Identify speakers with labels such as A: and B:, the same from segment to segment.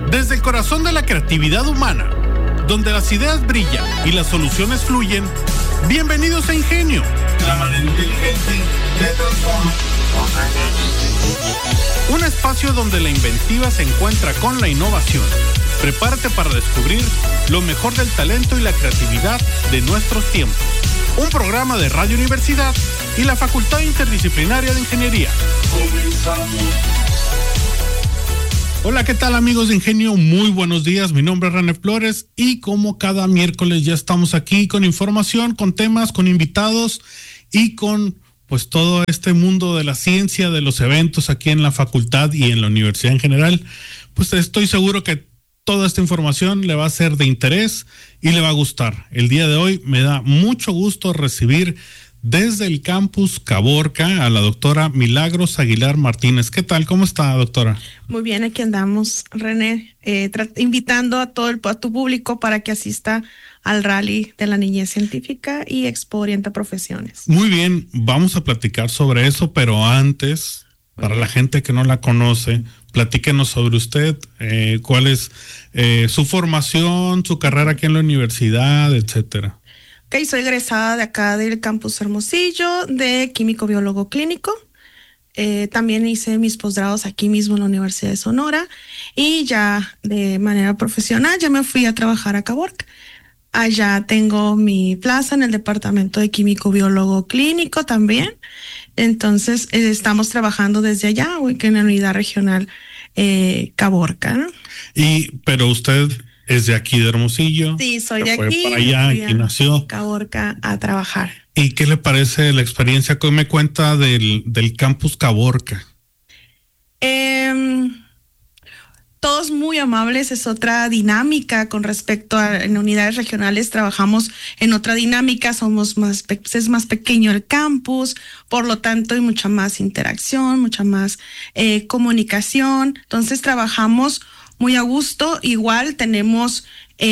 A: Desde el corazón de la creatividad humana, donde las ideas brillan y las soluciones fluyen, bienvenidos a Ingenio. La manera inteligente de transformar. Un espacio donde la inventiva se encuentra con la innovación. Prepárate para descubrir lo mejor del talento y la creatividad de nuestros tiempos. Un programa de Radio Universidad y la Facultad Interdisciplinaria de Ingeniería. Comenzamos. Hola, ¿qué tal amigos de Ingenio? Muy buenos días, mi nombre es René Flores y como cada miércoles ya estamos aquí con información, con temas, con invitados y con pues todo este mundo de la ciencia, de los eventos aquí en la facultad y en la universidad en general. Pues estoy seguro que toda esta información le va a ser de interés y le va a gustar. El día de hoy me da mucho gusto recibir desde el campus Caborca a la doctora Milagros Aguilar Martínez. ¿Qué tal? ¿Cómo está, doctora?
B: Muy bien, aquí andamos, René, invitando a tu público para que asista al rally de la niñez científica y Expo Orienta Profesiones.
A: Muy bien, vamos a platicar sobre eso, pero antes, para la gente que no la conoce, platíquenos sobre usted, cuál es su formación, su carrera aquí en la universidad, etcétera.
B: Ok, soy egresada de acá del campus Hermosillo, de químico biólogo clínico. También hice mis posgrados aquí mismo en la Universidad de Sonora y ya de manera profesional ya me fui a trabajar a Caborca. Allá tengo mi plaza en el departamento de químico biólogo clínico también. Entonces estamos trabajando desde allá, en la unidad regional Caborca, ¿no?
A: Pero usted es de aquí de Hermosillo.
B: Sí, soy de aquí.
A: Fue para allá, aquí nació.
B: Caborca a trabajar.
A: ¿Y qué le parece la experiencia que me cuenta del campus Caborca?
B: Todos muy amables, es otra dinámica con respecto a en unidades regionales, trabajamos en otra dinámica, es más pequeño el campus, por lo tanto hay mucha más interacción, mucha más comunicación, entonces trabajamos muy a gusto. Igual tenemos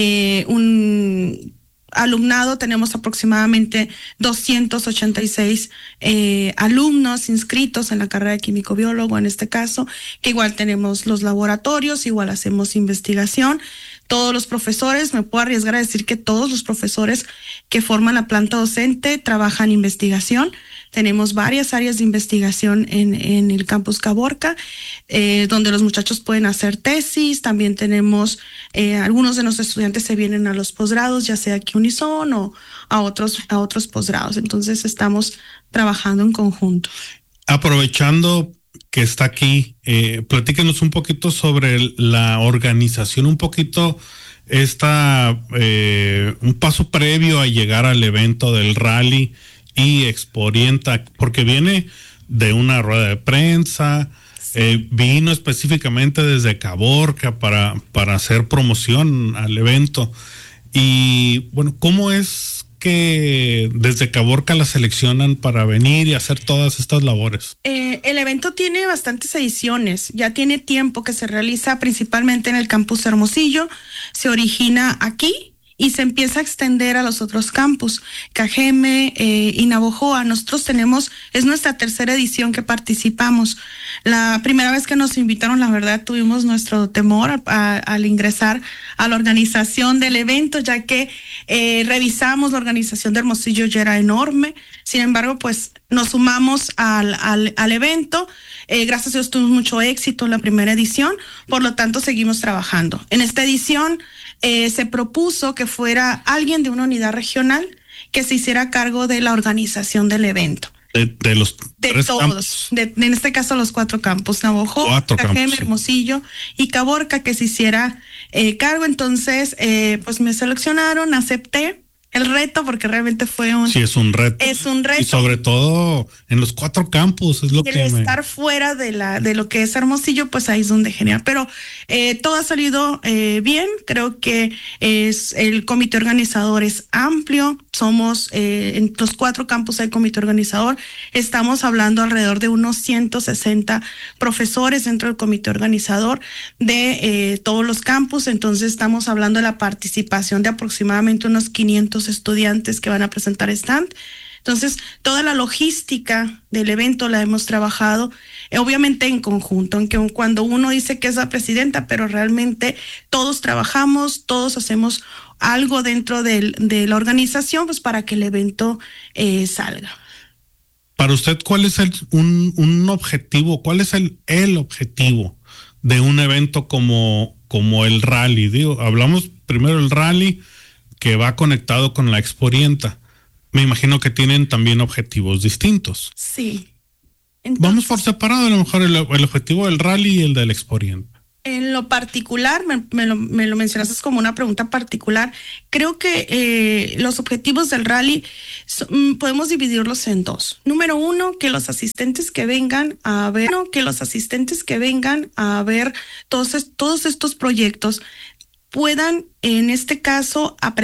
B: un alumnado, tenemos aproximadamente 286 alumnos inscritos en la carrera de químico biólogo en este caso, que igual tenemos los laboratorios, igual hacemos investigación. Todos los profesores, me puedo arriesgar a decir que todos los profesores que forman la planta docente trabajan investigación. Tenemos varias áreas de investigación en el campus Caborca, donde los muchachos pueden hacer tesis. También tenemos, algunos de nuestros estudiantes se vienen a los posgrados, ya sea aquí Unison o a otros posgrados. Entonces estamos trabajando en conjunto.
A: Aprovechando que está aquí, platíquenos un poquito sobre la organización, un poquito un paso previo a llegar al evento del rally y Expo Orienta, porque viene de una rueda de prensa, sí. Vino específicamente desde Caborca para hacer promoción al evento. Y bueno, ¿cómo es que desde Caborca la seleccionan para venir y hacer todas estas labores?
B: El evento tiene bastantes ediciones, ya tiene tiempo que se realiza principalmente en el campus Hermosillo, se origina aquí y se empieza a extender a los otros campus, Cajeme y Navojoa. Nosotros es nuestra tercera edición que participamos. La primera vez que nos invitaron, la verdad, tuvimos nuestro temor al ingresar a la organización del evento, ya que revisamos la organización de Hermosillo, ya era enorme. Sin embargo, pues nos sumamos al evento. Gracias a Dios tuvimos mucho éxito en la primera edición, por lo tanto seguimos trabajando. En esta edición se propuso que fuera alguien de una unidad regional que se hiciera cargo de la organización del evento.
A: De los tres
B: todos,
A: campos.
B: En este caso los 4 campos, Navojoa, Cajeme, Hermosillo y Caborca, que se hiciera cargo. Entonces, pues me seleccionaron, acepté el reto porque realmente fue
A: Sí, es un reto.
B: Es un reto.
A: Y sobre todo en los 4 campus es lo que
B: estar fuera de lo que es Hermosillo, pues ahí es donde genera. Pero todo ha salido bien. Creo que el comité organizador es amplio. Somos en los 4 campus del comité organizador. Estamos hablando alrededor de unos 160 profesores dentro del comité organizador de todos los campus. Entonces estamos hablando de la participación de aproximadamente unos 500 estudiantes que van a presentar stand. Entonces, toda la logística del evento la hemos trabajado, obviamente en conjunto, en que cuando uno dice que es la presidenta, pero realmente todos trabajamos, todos hacemos algo dentro de la organización, pues para que el evento salga.
A: Para usted, ¿cuál es un objetivo? ¿Cuál es el objetivo de un evento como el rally? Digo, hablamos primero del rally que va conectado con la Expo Orienta. Me imagino que tienen también objetivos distintos.
B: Sí.
A: Entonces, vamos por separado, a lo mejor el objetivo del rally y el del Expo Orienta.
B: En lo particular, me lo mencionaste como una pregunta particular. Creo que los objetivos del rally podemos dividirlos en dos. Número uno, que los asistentes que vengan a ver, todos estos proyectos puedan, en este caso, aprender